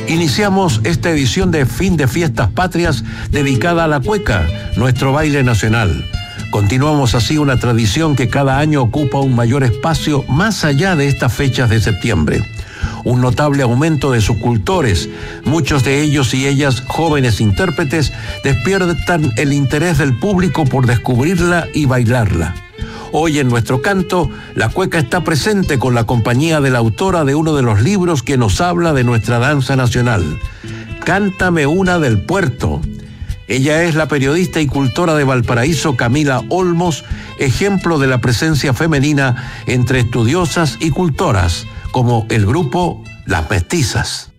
Iniciamos esta edición de Fin de Fiestas Patrias dedicada a la cueca, nuestro baile nacional. Continuamos así una tradición que cada año ocupa un mayor espacio más allá de estas fechas de septiembre. Un notable aumento de sus cultores, muchos de ellos y ellas jóvenes intérpretes, despiertan el interés del público por descubrirla y bailarla. Hoy en nuestro canto, la cueca está presente con la compañía de la autora de uno de los libros que nos habla de nuestra danza nacional. Cántame una del puerto. Ella es la periodista y cultora de Valparaíso, Camila Olmos, ejemplo de la presencia femenina entre estudiosas y cultoras, como el grupo Las Mestizas.